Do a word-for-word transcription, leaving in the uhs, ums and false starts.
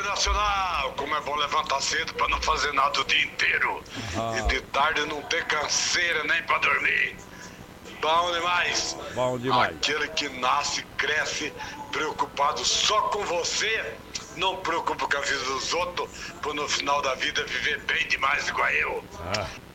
Nacional, como é bom levantar cedo pra não fazer nada o dia inteiro. Ah. E de tarde não ter canseira nem pra dormir. Bom demais. Bom demais. Aquele que nasce, cresce, preocupado só com você, não preocupa com a vida dos outros, por no final da vida viver bem demais igual eu. Ah.